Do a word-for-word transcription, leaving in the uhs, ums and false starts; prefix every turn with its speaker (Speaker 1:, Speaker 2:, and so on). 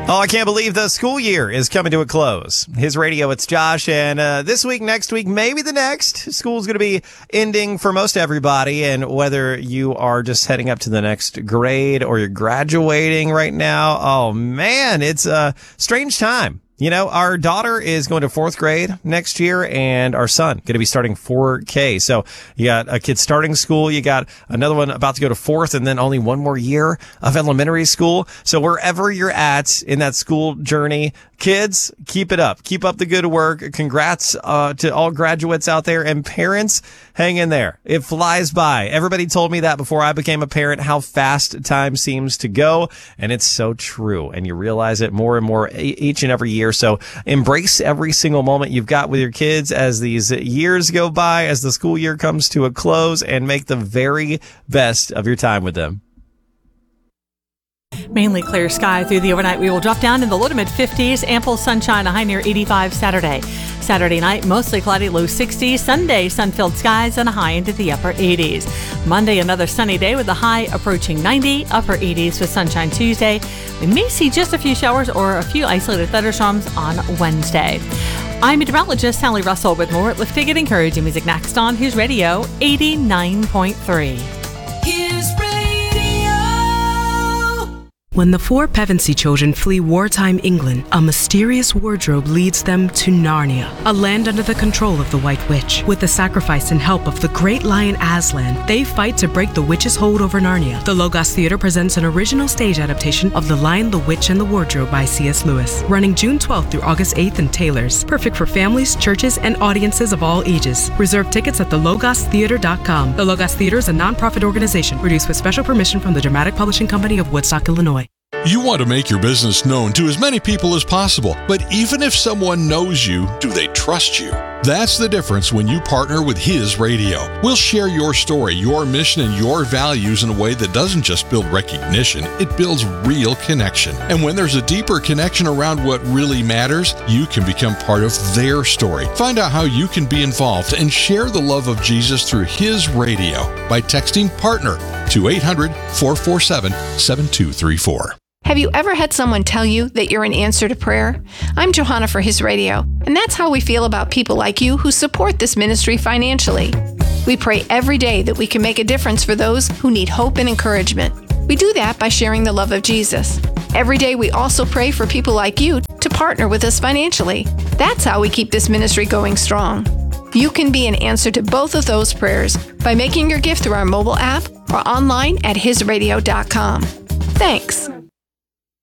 Speaker 1: Oh, I can't believe the school year is coming to a close. His Radio, it's Josh, and uh, this week, next week, maybe the next, school's going to be ending for most everybody, and whether you are just heading up to the next grade or you're graduating right now, oh man, it's a strange time. You know, our daughter is going to fourth grade next year, and our son going to be starting four K. So you got a kid starting school, you got another one about to go to fourth, and then only one more year of elementary school. So wherever you're at in that school journey, kids, keep it up. Keep up the good work. Congrats uh, to all graduates out there, and parents, hang in there. It flies by. Everybody told me that before I became a parent, how fast time seems to go, and it's so true. And you realize it more and more each and every year. So embrace every single moment you've got with your kids as these years go by, as the school year comes to a close, and make the very best of your time with them.
Speaker 2: Mainly clear sky through the overnight. We will drop down in the low to mid fifties. Ample sunshine, a high near eighty-five Saturday. Saturday night, mostly cloudy, low sixties. Sunday, sun-filled skies and a high into the upper eighties. Monday, another sunny day with a high approaching ninety, upper eighties with sunshine Tuesday. We may see just a few showers or a few isolated thunderstorms on Wednesday. I'm meteorologist Sally Russell with more uplifting and encouraging music next on His Radio eighty-nine point three.
Speaker 3: His Radio.
Speaker 4: When the four Pevensey children flee wartime England, a mysterious wardrobe leads them to Narnia, a land under the control of the White Witch. With the sacrifice and help of the great lion Aslan, they fight to break the witch's hold over Narnia. The Logos Theater presents an original stage adaptation of The Lion, the Witch, and the Wardrobe by C S Lewis, running June twelfth through August eighth in Taylor's. Perfect for families, churches, and audiences of all ages. Reserve tickets at the logos theater dot com. The Logos Theater is a nonprofit organization produced with special permission from the Dramatic Publishing Company of Woodstock, Illinois.
Speaker 5: You want to make your business known to as many people as possible, but even if someone knows you, do they trust you? That's the difference when you partner with His Radio. We'll share your story, your mission, and your values in a way that doesn't just build recognition, it builds real connection. And when there's a deeper connection around what really matters, you can become part of their story. Find out how you can be involved and share the love of Jesus through His Radio by texting PARTNER to eight hundred, four four seven, seven two three four.
Speaker 6: Have you ever had someone tell you that you're an answer to prayer? I'm Johanna for His Radio, and that's how we feel about people like you who support this ministry financially. We pray every day that we can make a difference for those who need hope and encouragement. We do that by sharing the love of Jesus. Every day we also pray for people like you to partner with us financially. That's how we keep this ministry going strong. You can be an answer to both of those prayers by making your gift through our mobile app or online at his radio dot com. Thanks.